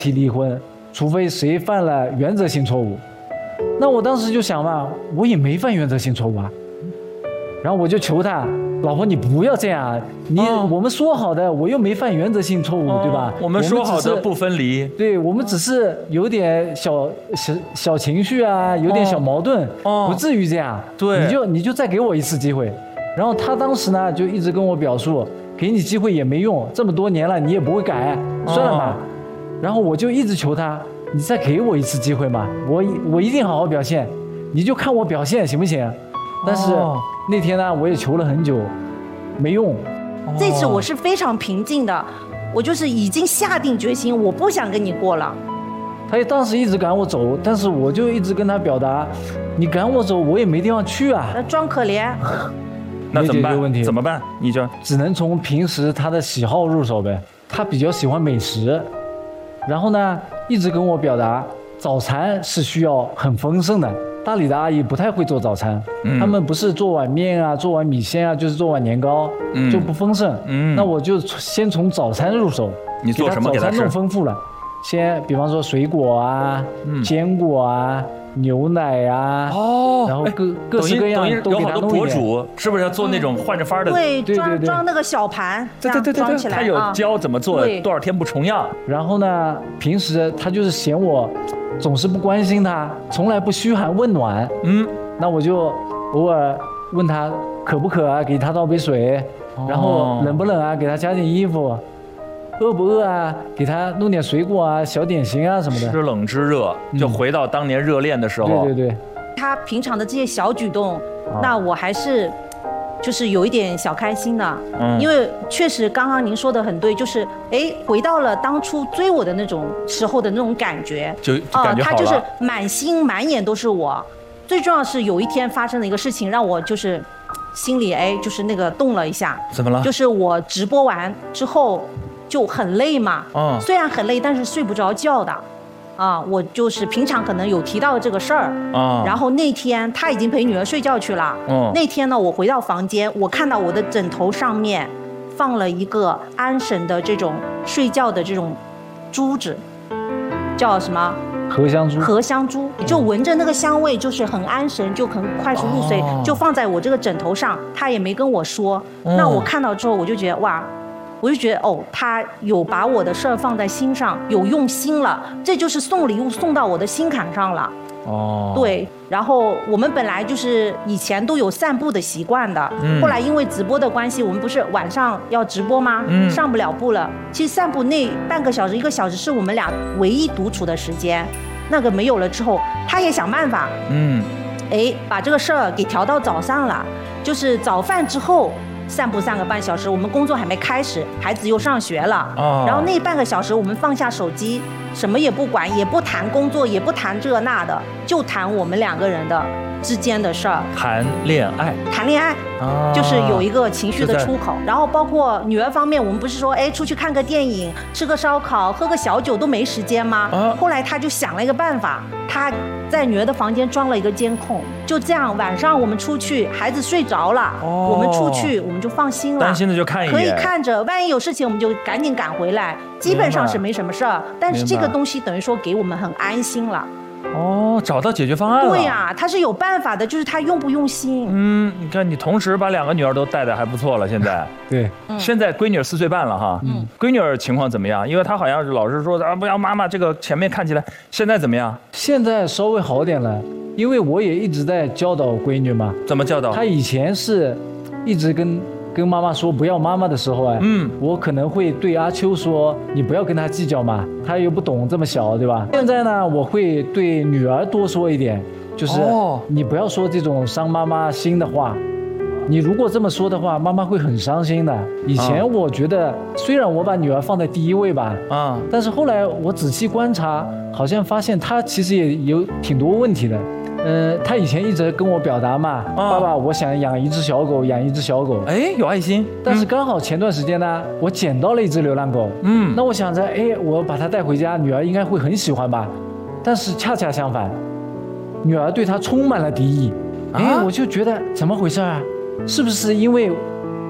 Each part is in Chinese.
提离婚，除非谁犯了原则性错误。那我当时就想嘛，我也没犯原则性错误啊。然后我就求他，老婆你不要这样，我们说好的，我又没犯原则性错误，对吧？ 我们说好的不分离。 对，我们只是有点小情绪啊，有点小矛盾，不至于这样。 对， 你就再给我一次机会。然后他当时呢就一直跟我表述，给你机会也没用，这么多年了你也不会改，算了吧。然后我就一直求他，你再给我一次机会嘛，我一定好好表现，你就看我表现行不行？但是那天呢，我也求了很久，没用。 这次我是非常平静的，我就是已经下定决心，我不想跟你过了。 他当时一直赶我走，但是我就一直跟他表达，你赶我走，我也没地方去啊。 装可怜。 那怎么办？怎么办？你就只能从平时他的喜好入手呗。他比较喜欢美食，然后呢，一直跟我表达，早餐是需要很丰盛的。大理的阿姨不太会做早餐，他们不是做碗面啊，做碗米线啊，就是做碗年糕，就不丰盛。那我就先从早餐入手， 你做什么给他吃？ 早餐弄丰富了，先比方说水果啊、坚果啊、牛奶啊，然后各式各样都给他弄一点。有好多博主是不是要做那种换着法的？ 对，装那个小盘， 对， 装起来。 他有教怎么做，多少天不重样。 然后呢，平时他就是嫌我总是不关心他，从来不嘘寒问暖。那我就偶尔问他渴不渴啊，给他倒杯水，然后冷不冷啊，给他加件衣服，饿不饿啊，给他弄点水果啊、小点心啊什么的。 知冷知热，就回到当年热恋的时候。 对。 他平常的这些小举动，那我还是就是有一点小开心的，因为确实刚刚您说的很对，就是回到了当初追我的那种时候的那种感觉， 就感觉好了。 他就是满心满眼都是我。最重要是有一天发生的一个事情，让我就是心里就是那个动了一下。 怎么了？ 就是我直播完之后就很累嘛，虽然很累，但是睡不着觉的。我就是平常可能有提到这个事儿，然后那天他已经陪女儿睡觉去了，那天呢，我回到房间，我看到我的枕头上面放了一个安神的这种睡觉的这种珠子，叫什么？ 荷香珠。 荷香珠，就闻着那个香味，就是很安神，就很快速入睡，就放在我这个枕头上，他也没跟我说。那我看到之后，我就觉得哇。我就觉得他有把我的事儿放在心上，有用心了，这就是送礼物送到我的心坎上了。对。然后我们本来就是以前都有散步的习惯的，后来因为直播的关系，我们不是晚上要直播吗？上不了步了。其实散步那半个小时、1个小时是我们俩唯一独处的时间，那个没有了之后，他也想办法，把这个事儿给调到早上了，就是早饭之后。散步3个半小时，我们工作还没开始，孩子又上学了，然后那半个小时我们放下手机，什么也不管，也不谈工作，也不谈这那的，就谈我们2个人的之间的事儿。 谈恋爱， 就是有一个情绪的出口。然后包括女儿方面，我们不是说出去看个电影、吃个烧烤、喝个小酒都没时间吗？后来他就想了一个办法，他在女儿的房间装了一个监控，就这样晚上我们出去，孩子睡着了，我们出去我们就放心了， 担心的就看一眼， 可以看着，万一有事情我们就赶紧赶回来，基本上是没什么事儿。但是这个东西等于说给我们很安心了。 找到解决方案了。 对呀，他是有办法的，就是他用不用心。 你看你同时把2个女儿都带得还不错了，现在。 对， 现在闺女4岁半了哈。闺女情况怎么样？因为她好像是老是说不要妈妈，这个前面看起来，现在怎么样？ 现在稍微好点了，因为我也一直在教导闺女嘛。 怎么教导？她以前是一直跟妈妈说不要妈妈的时候我可能会对阿秋说你不要跟她计较嘛，她又不懂这么小，对吧？现在呢，我会对女儿多说一点，就是你不要说这种伤妈妈心的话，你如果这么说的话，妈妈会很伤心的。以前我觉得虽然我把女儿放在第一位吧，但是后来我仔细观察，好像发现她其实也有挺多问题的。他以前一直跟我表达嘛，爸爸，我想养一只小狗，养一只小狗。 有爱心。 但是刚好前段时间呢，我捡到了一只流浪狗。那我想着，我把它带回家，女儿应该会很喜欢吧。但是恰恰相反，女儿对它充满了敌意。我就觉得怎么回事啊？是不是因为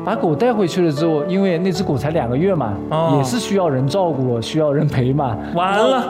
把狗带回去了之后，因为那只狗才2个月嘛，也是需要人照顾，需要人陪嘛。 完了。